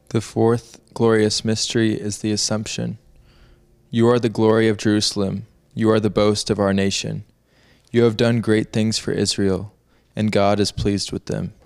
The fourth glorious mystery is the Assumption. You are the glory of Jerusalem. You are the boast of our nation. You have done great things for Israel, and God is pleased with them.